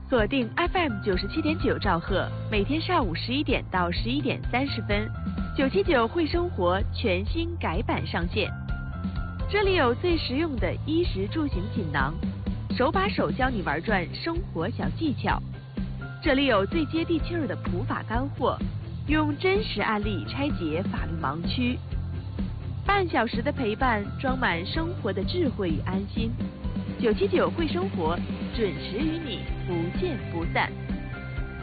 锁定 FM 97.9兆赫，每天上午11点到11点30分，979会生活全新改版上线。这里有最实用的衣食住行锦囊，手把手教你玩转生活小技巧。这里有最接地气儿的普法干货，用真实案例拆解法律盲区。半小时的陪伴，装满生活的智慧与安心。979会生活，准时与你不见不散。